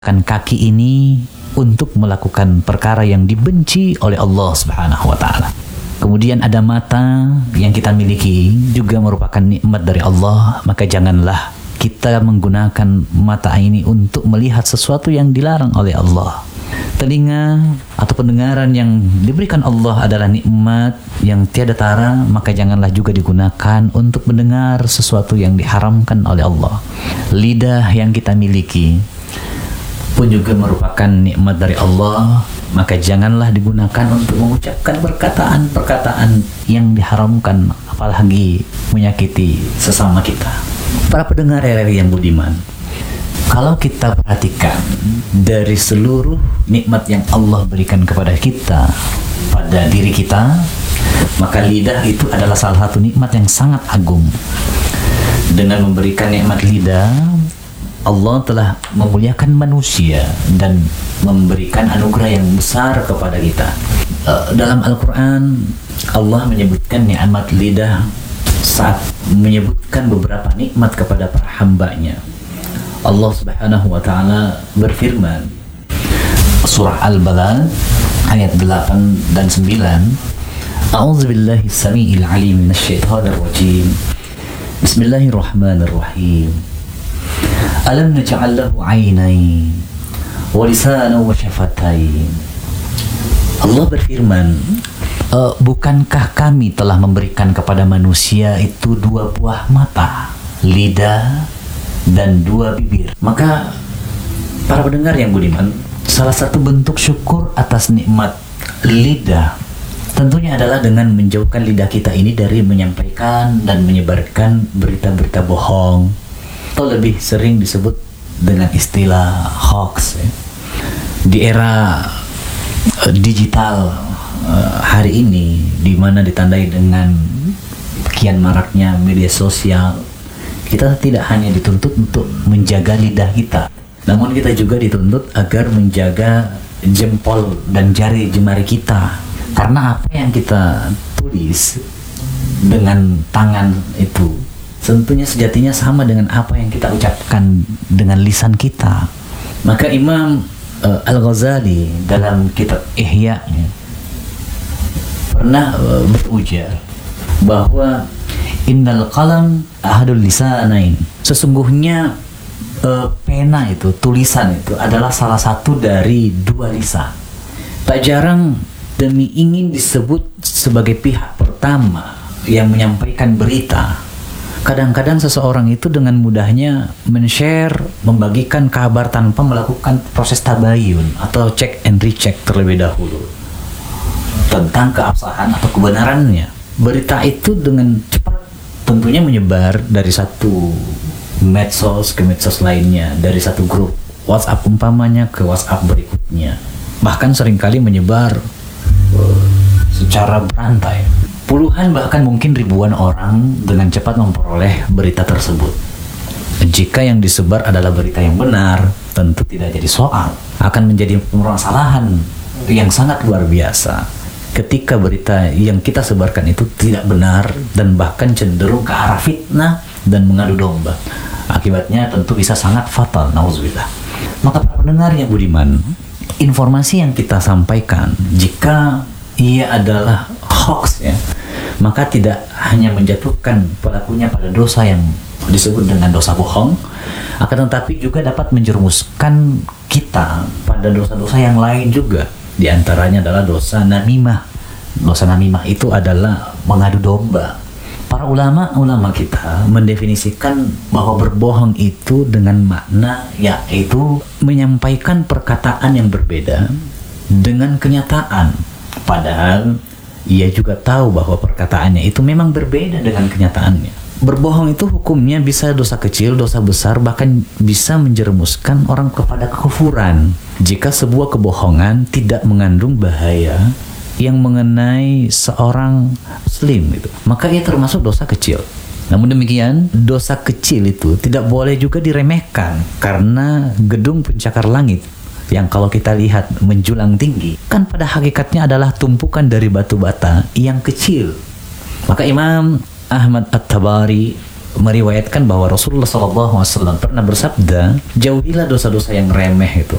Kan kaki ini untuk melakukan perkara yang dibenci oleh Allah Subhanahu wa taala. Kemudian ada mata yang kita miliki juga merupakan nikmat dari Allah, maka janganlah kita menggunakan mata ini untuk melihat sesuatu yang dilarang oleh Allah. Telinga atau pendengaran yang diberikan Allah adalah nikmat yang tiada tara, maka janganlah juga digunakan untuk mendengar sesuatu yang diharamkan oleh Allah. Lidah yang kita miliki pun juga merupakan nikmat dari Allah, maka janganlah digunakan untuk mengucapkan perkataan-perkataan yang diharamkan, apalagi menyakiti sesama kita. Para pendengar RRI yang budiman, kalau kita perhatikan dari seluruh nikmat yang Allah berikan kepada kita pada diri kita, maka lidah itu adalah salah satu nikmat yang sangat agung. Dengan memberikan nikmat lidah, Allah telah memuliakan manusia dan memberikan anugerah yang besar kepada kita. Dalam Al-Quran, Allah menyebutkan nikmat lidah saat menyebutkan beberapa nikmat kepada para hambanya. Allah Subhanahu wa ta'ala berfirman, surah Al-Balad ayat 8 dan 9, A'udzubillahi sami'il alim minasyaitonir rajim. Bismillahirrahmanirrahim. Alam naj'al lahu 'ainain wa lisanan wa syafatain. Allah berfirman, bukankah kami telah memberikan kepada manusia itu dua buah mata, lidah dan dua bibir? Maka para pendengar yang budiman, salah satu bentuk syukur atas nikmat lidah tentunya adalah dengan menjauhkan lidah kita ini dari menyampaikan dan menyebarkan berita-berita bohong, atau lebih sering disebut dengan istilah hoax. Di era digital hari ini, di mana ditandai dengan kian maraknya media sosial, kita tidak hanya dituntut untuk menjaga lidah kita, namun kita juga dituntut agar menjaga jempol dan jari jemari kita, karena apa yang kita tulis dengan tangan itu tentunya sejatinya sama dengan apa yang kita ucapkan dengan lisan kita. Maka Imam Al-Ghazali dalam kitab Ihya pernah berujar bahwa innal qalam ahadul lisanain, sesungguhnya pena itu, tulisan itu adalah salah satu dari dua lisan. Tak jarang demi ingin disebut sebagai pihak pertama yang menyampaikan berita, kadang-kadang seseorang itu dengan mudahnya men-share, membagikan kabar tanpa melakukan proses tabayun atau check and recheck terlebih dahulu tentang keabsahan atau kebenarannya. Berita itu dengan cepat tentunya menyebar dari satu medsos ke medsos lainnya, dari satu grup WhatsApp umpamanya ke WhatsApp berikutnya, bahkan seringkali menyebar secara berantai. Puluhan bahkan mungkin ribuan orang dengan cepat memperoleh berita tersebut. Jika yang disebar adalah berita yang benar, tentu tidak jadi soal. Akan menjadi permasalahan yang sangat luar biasa ketika berita yang kita sebarkan itu tidak benar dan bahkan cenderung ke arah fitnah dan mengadu domba. Akibatnya tentu bisa sangat fatal, nauzubillah. Maka para pendengar yang budiman, informasi yang kita sampaikan, jika ia adalah hoax ya, maka tidak hanya menjatuhkan pelakunya pada dosa yang disebut dengan dosa bohong, akan tetapi juga dapat menjerumuskan kita pada dosa-dosa yang lain juga. Di antaranya adalah dosa namimah. Dosa namimah itu adalah mengadu domba. Para ulama kita mendefinisikan bahwa berbohong itu dengan makna yaitu menyampaikan perkataan yang berbeda dengan kenyataan, padahal ia juga tahu bahwa perkataannya itu memang berbeda dengan kenyataannya. Berbohong itu hukumnya bisa dosa kecil, dosa besar, bahkan bisa menjerumuskan orang kepada kekufuran jika sebuah kebohongan tidak mengandung bahaya yang mengenai seorang muslim itu, maka ia termasuk dosa kecil. Namun demikian, dosa kecil itu tidak boleh juga diremehkan, karena gedung pencakar langit yang kalau kita lihat menjulang tinggi kan pada hakikatnya adalah tumpukan dari batu bata yang kecil. Maka Imam Ahmad At-Tabari meriwayatkan bahwa Rasulullah SAW pernah bersabda, jauhilah dosa-dosa yang remeh itu.